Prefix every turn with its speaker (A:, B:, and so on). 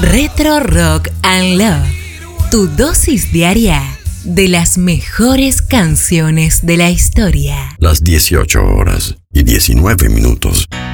A: Retro Rock and Love, tu dosis diaria de las mejores canciones de la historia.
B: Las 18 horas y 19 minutos.